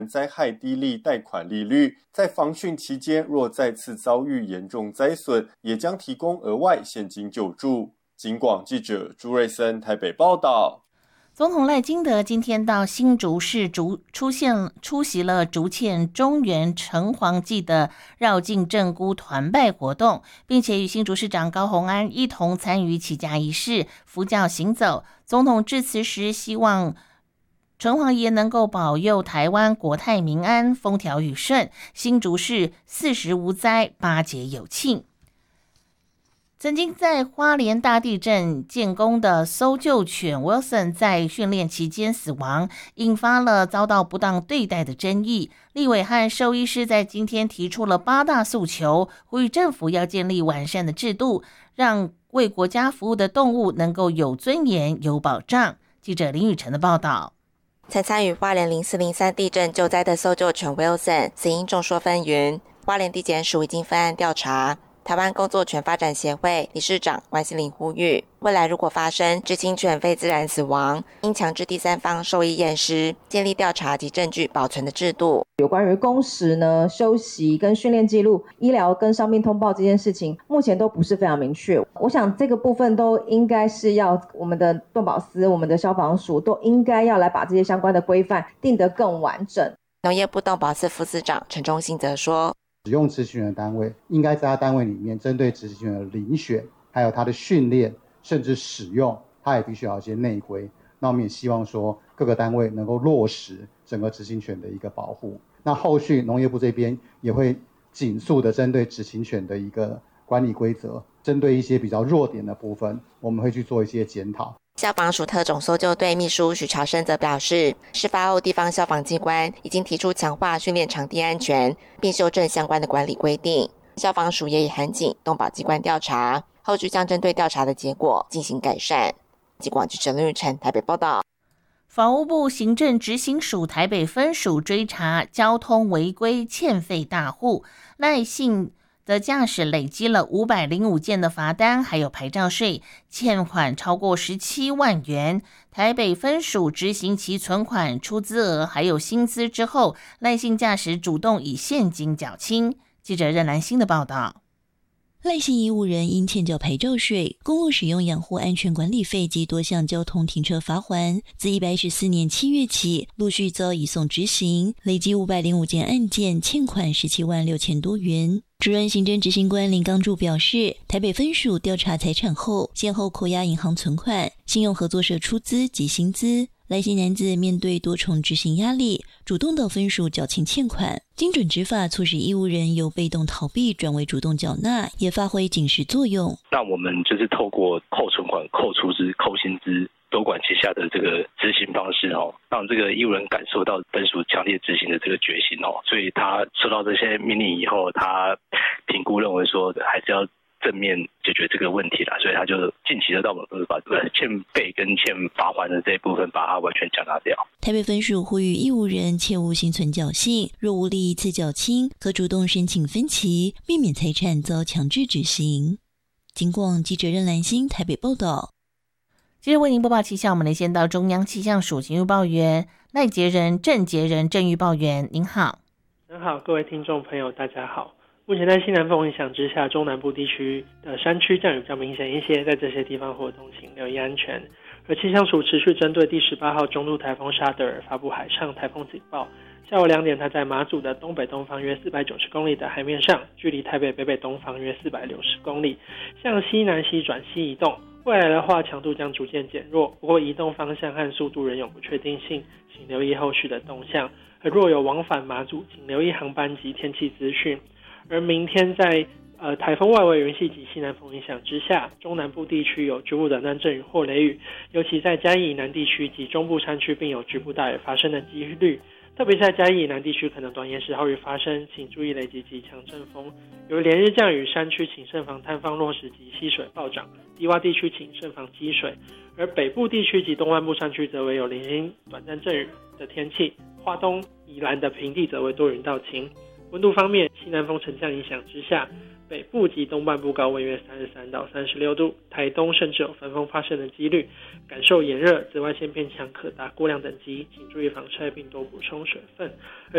灾害低利贷款利率，在防汛期间若再次遭遇严重灾损，也将提供额外现金救助。警广记者朱瑞森台北报道。 总统赖清德今天到新竹市出席了竹堑中原城隍祭的绕境正姑团拜活动，并且与新竹市长高虹安一同参与起驾仪式、扶轿行走。总统致辞时希望城隍爷能够保佑台湾国泰民安、风调雨顺，新竹市40无灾、8节有庆。曾经在花莲大地震建功的搜救犬 Wilson 在训练期间死亡，引发了遭到不当对待的争议。立委和兽医师在今天提出了8大诉求，呼吁政府要建立完善的制度，让为国家服务的动物能够有尊严、有保障。记者林宇晨的报道。 曾参与花莲0403地震救灾的搜救犬 Wilson 死因众说纷纭，花莲地检署已经分案调查。台湾工作犬发展协会理事长关心玲呼吁，未来如果发生知情犬非自然死亡，应强制第三方兽医验尸，建立调查及证据保存的制度。 有关于工时呢、休息跟训练记录、医疗跟伤病通报这件事情，目前都不是非常明确。我想这个部分都应该是要我们的动保司、我们的消防署都应该要来把这些相关的规范定得更完整。 农业部动保司副司长陈忠信则说， 使用执行犬的单位应该在他单位里面针对执行犬的遴选还有他的训练甚至使用，他也必须要有一些内规。那我们也希望说各个单位能够落实整个执行犬的一个保护。那后续农业部这边也会紧速的针对执行犬的一个管理规则，针对一些比较弱点的部分，我们会去做一些检讨。 消防署特种搜救队秘书许朝生则表示，事发后地方消防机关已经提出强化训练场地安全，并修正相关的管理规定。消防署也已函请动保机关调查，后续将针对调查的结果进行改善。警广记者林玉成台北报道。 法务部行政执行署台北分署追查交通违规欠费大户赖姓的驾驶累积了505件的罚单，还有牌照税，欠款超过17万元。台北分署执行其存款、出资额还有薪资之后，赖姓驾驶主动以现金缴清。记者任兰欣的报道。 赖姓义务人因欠缴牌照税、公路使用养护安全管理费及多项交通停车罚锾，自114年7月起陆续遭移送执行，累计505件案件，欠款17万6千多元。主任行政执行官林刚柱表示，台北分署调查财产后，先后扣押银行存款、信用合作社出资及薪资。赖姓男子面对多重执行压力，主动到分署缴清欠款，精准执法促使义务人由被动逃避转为主动缴纳，也发挥警示作用。 那我们就是透过扣存款、扣出资、扣薪资多管齐下的这个执行方式让这个义务人感受到分署强烈执行的这个决心所以他收到这些命令以后，他评估认为说还是要正面解决这个问题啦，所以他就近期的到我们把欠费跟欠罚锾的这一部分把它完全缴纳掉。 台北分署呼吁义务人切勿心存侥幸，若无力一次缴清，可主动申请分期，避免财产遭强制执行。警广记者任兰欣台北报道。 接着为您播报气象，我们连线到中央气象署请预报员赖杰仁、郑杰仁郑预报员，您好。 您好，各位听众朋友，大家好。目前在西南风影响之下，中南部地区的山区降雨比较明显一些，在这些地方活动请留意安全。而气象署持续针对第18号中度台风沙德尔发布海上台风警报。下午2点，它在马祖的东北东方约490公里的海面上，距离台北北北东方约460公里，向西南西转西移动。未来的话，强度将逐渐减弱，不过移动方向和速度仍有不确定性，请留意后续的动向。而若有往返马祖，请留意航班及天气资讯。而明天在台风外围云系及西南风影响之下，中南部地区有局部短暂阵雨或雷雨，尤其在嘉义以南地区及中部山区并有局部大雨发生的几率。特别在嘉义以南地区可能短延时豪雨发生，请注意雷击及强阵风。由于连日降雨，山区请慎防塌方落石及溪水暴涨，低洼地区请慎防积水。而北部地区及东半部山区则为有零星短暂阵雨的天气，花东、宜兰的平地则为多云到晴。温度方面，西南风沉降影响之下，北部及东半部高温约33到36度，台东甚至有焚风发生的几率。感受炎热，紫外线偏强可达过量等级，请注意防晒并多补充水分。而